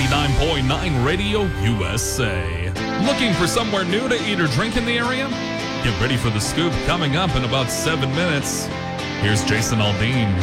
99.9 Radio USA. Looking for somewhere new to eat or drink in the area? Get ready for the scoop coming up in about 7 minutes. Here's Jason Aldean.